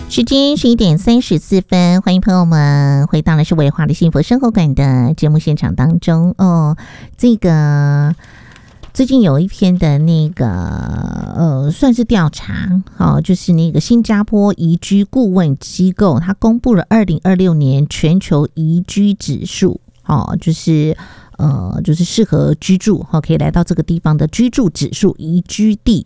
时间11:34，欢迎朋友们回到了是维华的幸福生活馆的节目现场当中哦。这个最近有一篇的那个算是调查就是那个新加坡宜居顾问机构，它公布了2026年全球宜居指数就是适合居住可以来到这个地方的居住指数，宜居地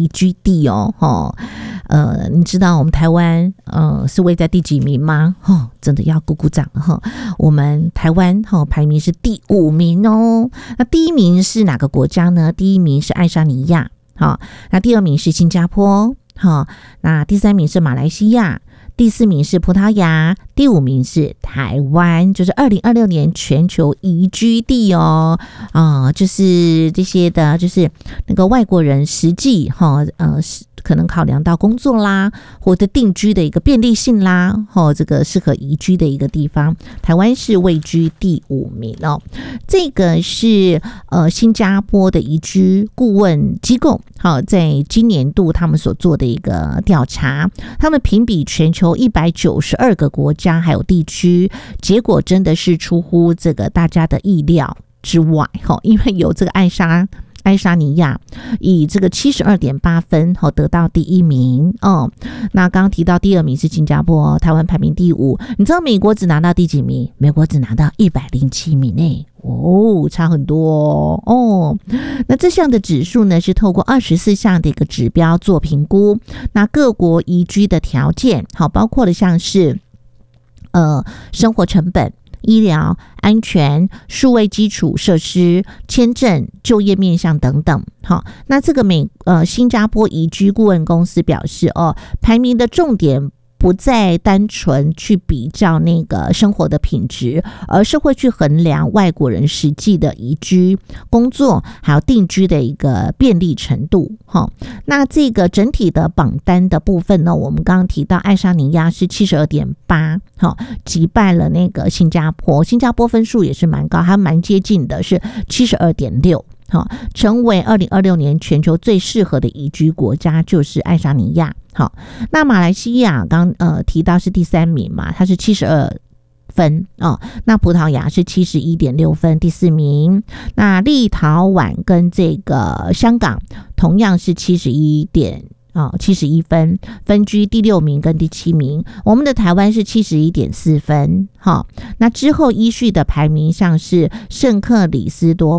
你知道我们台湾是位在第几名吗？真的要鼓鼓掌我们台湾排名是第5名哦。那第1名是哪个国家呢？第1名是爱沙尼亚，那第2名是新加坡，那第3名是马来西亚，第4名是葡萄牙，第5名是台湾，就是2026年全球宜居地哦。就是这些的，就是那个外国人实际可能考量到工作啦，或者定居的一个便利性啦，这个适合宜居的一个地方，台湾是位居第5名哦。这个是新加坡的宜居顾问机构在今年度他们所做的一个调查，他们评比全球192个国家还有地区，结果真的是出乎这个大家的意料之外，因为有这个爱沙尼亚以这个 72.8 分得到第1名那刚刚提到第2名是新加坡，台湾排名第5。你知道美国只拿到第几名？美国只拿到107名差很多那这项的指数呢，是透过24项的一个指标做评估，那各国宜居的条件包括了像是生活成本、医疗、安全、数位基础设施、签证、就业面向等等。那这个新加坡宜居顾问公司表示排名的重点不再单纯去比较那个生活的品质，而是会去衡量外国人实际的宜居、工作还有定居的一个便利程度那这个整体的榜单的部分呢，我们刚刚提到爱沙尼亚是 72.8 击败了那个新加坡分数也是蛮高，还蛮接近的，是 72.6成为2026年全球最适合的宜居国家就是爱沙尼亚。那马来西亚刚提到是第3名嘛，它是72分那葡萄牙是 71.6 分第4名，那立陶宛跟这个香港同样是71分，分居第6名跟第7名。我们的台湾是 71.4 分那之后依序的排名像是圣克里斯多